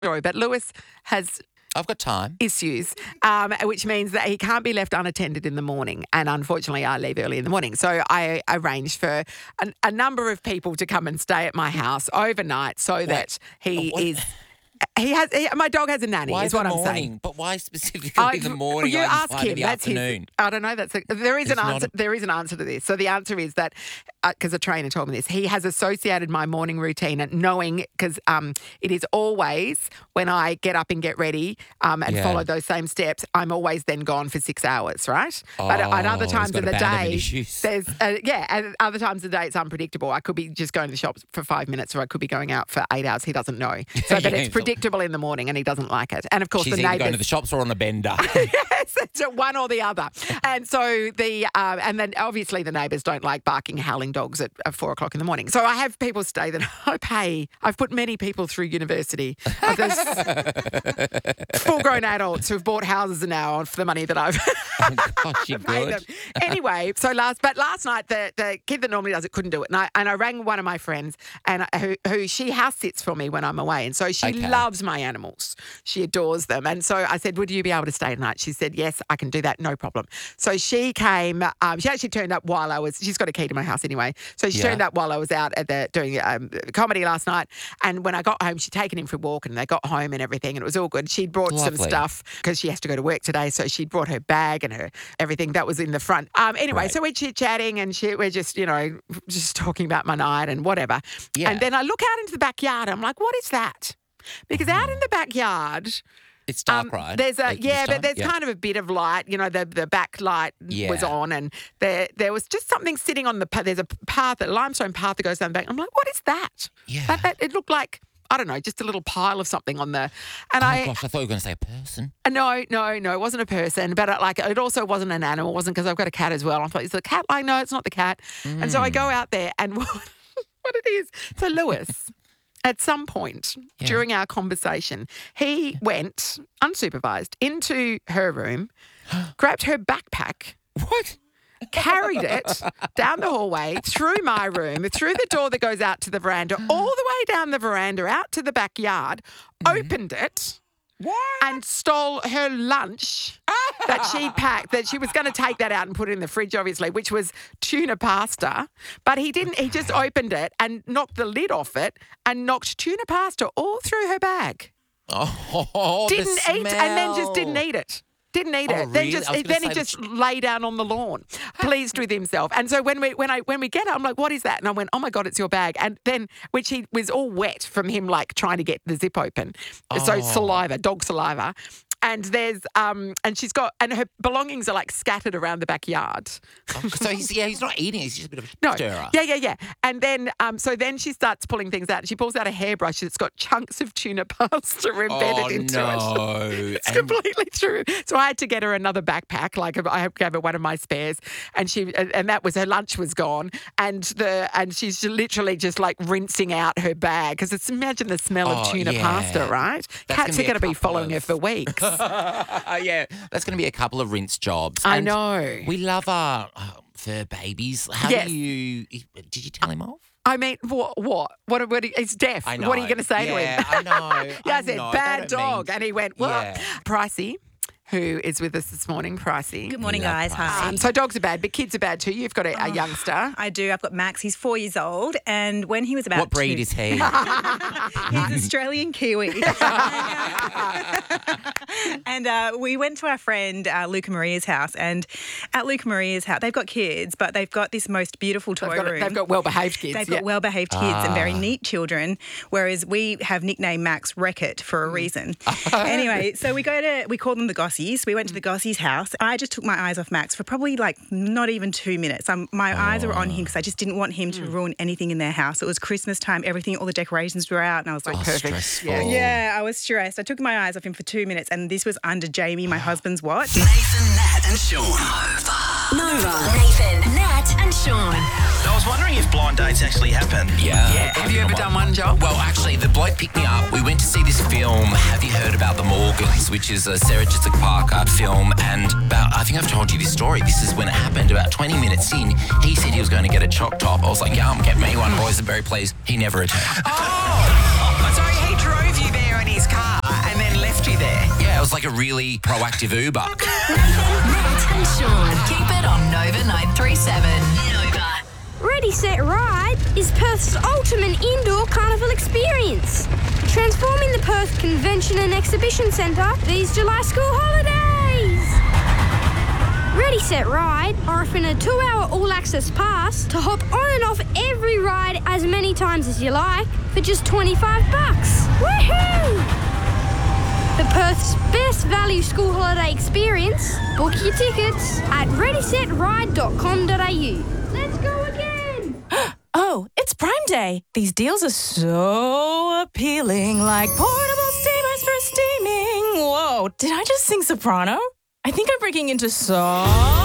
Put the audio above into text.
story, but Lewis has I've got time. issues, which means that he can't be left unattended in the morning. And unfortunately, I leave early in the morning. So I arranged for a number of people to come and stay at my house overnight so that my dog has a nanny, Why is what the I'm morning? saying. But why specifically the morning? You Like, ask part of him. the That's afternoon. I don't know. There is an It's not answer. There is an answer to this. So the answer is that because a trainer told me this, he has associated my morning routine and knowing because it is always when I get up and get ready and follow those same steps, I'm always then gone for 6 hours, right? But at other he's times got of the abandonment day, issues. there's and other times of the day it's unpredictable. I could be just going to the shops for 5 minutes, or I could be going out for 8 hours. He doesn't know. So, but it's predictable in the morning, and he doesn't like it. And of course, She's the either neighbours going to the shops or on a bender. yes, it's one or the other. And so and then obviously the neighbours don't like barking, howling dogs at 4 o'clock in the morning. So I have people stay that I pay. I've put many people through university. There's full-grown adults who've bought houses now for the money that I've Gosh, you're paid good. them. Anyway, so last night the kid that normally does it couldn't do it, and I rang one of my friends and who she house sits for me when I'm away, and so she loves my animals. She adores them, and so I said, "Would you be able to stay tonight?" She said, "Yes, I can do that, no problem." So she came. She actually turned up while I was. She's got a key to my house anyway, so she turned up while I was out at doing comedy last night. And when I got home, she'd taken him for a walk, and they got home and everything, and it was all good. She'd brought some stuff because she has to go to work today, so she'd brought her bag and her everything that was in the front. Anyway, so we're chit-chatting and we're just, just talking about my night and whatever. Yeah. And then I look out into the backyard. I'm like, what is that? Because out in the backyard... It's dark, right? There's but there's kind of a bit of light. The back light was on, and there was just something sitting on the path. There's a path, a limestone path that goes down the back. I'm like, what is that? Yeah. That it looked like, I don't know, just a little pile of something on the. And gosh, I thought you were going to say a person. No, it wasn't a person, but it also wasn't an animal. It wasn't because I've got a cat as well. I thought, is it a cat? Like, no, it's not the cat. And so I go out there, and what it is, so Lewis. At some point during our conversation, he went unsupervised into her room, grabbed her backpack. What? Carried it down the hallway, through my room, through the door that goes out to the veranda, all the way down the veranda, out to the backyard, opened it. What? And stole her lunch that she'd packed, that she was going to take that out and put it in the fridge, obviously, which was tuna pasta. But he didn't. He just opened it and knocked the lid off it and knocked tuna pasta all through her bag. Oh, didn't eat, and then just didn't eat it. Didn't eat it. Really? Then he just lay down on the lawn, pleased with himself. And so when we get it, I'm like, what is that? And I went, oh my God, it's your bag. And then, which he was all wet from him like trying to get the zip open. So saliva, dog saliva. And there's and she's got, and her belongings are like scattered around the backyard. So he's not eating. He's just a bit of a stirrer. Yeah. And then so then she starts pulling things out. She pulls out a hairbrush that's got chunks of tuna pasta embedded into it. It's completely true. So I had to get her another backpack. Like I gave her one of my spares, and that was her lunch was gone, and she's literally just like rinsing out her bag because imagine the smell of tuna pasta, right? Cats are going to be following her for weeks. Yeah, that's going to be a couple of rinse jobs. I know. We love our fur babies. How do you? Did you tell him off? I mean, what? He's deaf. I know. What are you going to say to him? I know. I said, bad dog. And he went, what? Yeah. Pricey, who is with us this morning, Pricey. Good morning, guys. Hi. So dogs are bad, but kids are bad too. You've got a youngster. I do. I've got Max. He's 4 years old. And when he was about What breed is he? He's Australian Kiwi. And we went to our friend Luca Maria's house. And at Luca Maria's house, they've got kids, but they've got this most beautiful toy room. They've got well-behaved kids. They've got well-behaved kids and very neat children, whereas we have nicknamed Max Wreck-It for a reason. Anyway, so we call them the Gossies. We went to the Gossies' house. I just took my eyes off Max for probably like not even 2 minutes. My eyes were on him because I just didn't want him to ruin anything in their house. It was Christmas time. All the decorations were out, and I was like, perfect. Stressful. Yeah, I was stressed. I took my eyes off him for 2 minutes, and this was under Jamie, my husband's watch. Nathan, Nat and Sean. Nova. Nathan, Nat and Sean. I was wondering if blind dates actually happen. Yeah. Have you ever done one, Joel? Well, actually, the bloke picked me up. We went to see this film, Have You Heard About the Morgans, which is a Sarah Jessica Parker film. And I think I've told you this story. This is when it happened. About 20 minutes in, he said he was going to get a choc top. I was like, get me one, boys. I'm very pleased. He never returned. Oh, so he drove you there in his car? It's like a really proactive Uber. Matt and Sean. Keep it on Nova 937. Nova. Ready, Set, Ride is Perth's ultimate indoor carnival experience, transforming the Perth Convention and Exhibition Centre these July school holidays. Ready, Set, Ride are offering a 2-hour all-access pass to hop on and off every ride as many times as you like for just $25. Woohoo! For Perth's best value school holiday experience, book your tickets at readysetride.com.au. Let's go again! Oh, it's Prime Day. These deals are so appealing, like portable steamers for steaming. Whoa, did I just sing soprano? I think I'm breaking into song.